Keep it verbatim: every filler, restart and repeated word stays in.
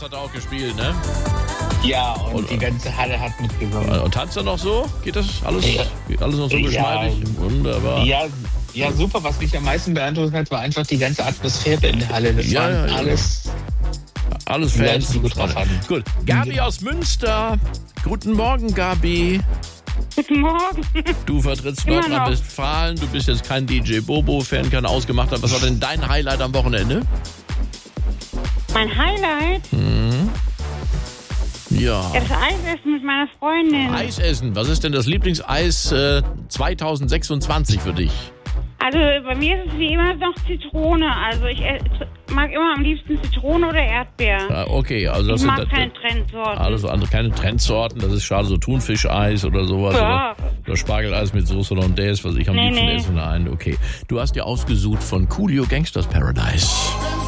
hat er auch gespielt, ne? Ja, und, Und- die ganze Halle hat mitgenommen. Und tanzt er noch so? Geht das alles, Ja. geht alles noch so Ja. geschmeidig? Wunderbar. Ja, ja, super. Was mich am meisten beeindruckt hat, war einfach die ganze Atmosphäre in der Halle. Das Ja, waren ja, ja. alles Alles Leute, Fans. die gut drauf hatten. Gut. Gabi aus Münster. Guten Morgen, Gabi. Guten Morgen. Du vertrittst Immer Nordrhein-Westfalen. Du bist jetzt kein D J Bobo-Fan, kein ausgemachter. Was war denn dein Highlight am Wochenende? Mein Highlight? Ja. Ja, das Eisessen mit meiner Freundin. Eisessen. Was ist denn das Lieblingseis äh, zweitausendsechsundzwanzig für dich? Also bei mir ist es wie immer noch Zitrone. Also ich äh, mag immer am liebsten Zitrone oder Erdbeer. Ja, okay, also das Ich mag sind keine Trendsorten. alles andere, keine Trendsorten. Das ist schade, so Thunfischeis oder sowas. Ja. Oder, oder Spargeleis mit Soße Hollandaise, was ich am Nee, liebsten nee. esse. Nein, okay. Du hast dir ausgesucht von Coolio Gangsters Paradise.